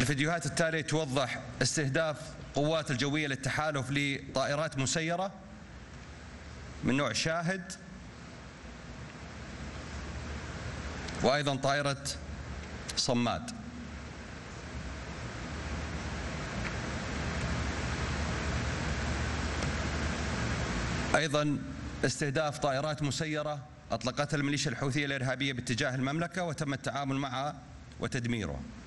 الفيديوهات التالية توضح استهداف قوات الجوية للتحالف لطائرات مسيرة من نوع شاهد، وأيضا طائرة صماد. أيضا استهداف طائرات مسيرة أطلقتها الميليشيا الحوثية الإرهابية باتجاه المملكة وتم التعامل معها وتدميره.